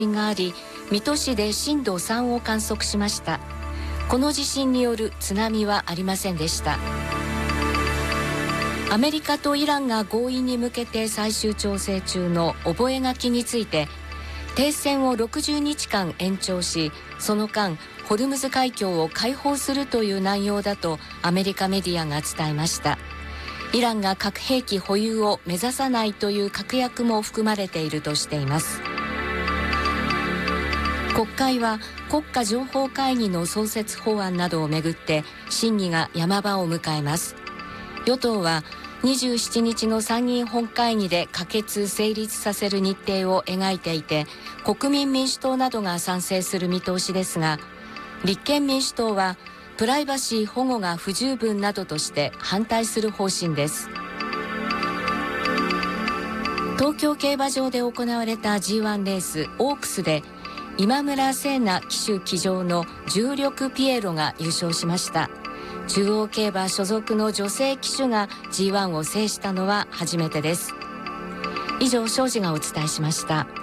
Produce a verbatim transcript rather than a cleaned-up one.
があり、水戸市で震度さんを観測しました。この地震による津波はありませんでした。アメリカとイランが合意に向けて最終調整中の覚書について、停戦をろくじゅうにちかん延長し、その間ホルムズ海峡を開放するという内容だとアメリカメディアが伝えました。イランが核兵器保有を目指さないという確約も含まれているとしています。国会は国家情報会議の創設法案などをめぐって審議が山場を迎えます。与党はにじゅうしちにちの参議院本会議で可決成立させる日程を描いていて、国民民主党などが賛成する見通しですが、立憲民主党はプライバシー保護が不十分などとして反対する方針です。東京競馬場で行われた ジーワン レースオークスで、今村聖奈騎手騎乗の重力ピエロが優勝しました。中央競馬所属の女性騎手が ジーワン を制したのは初めてです。以上、庄司がお伝えしました。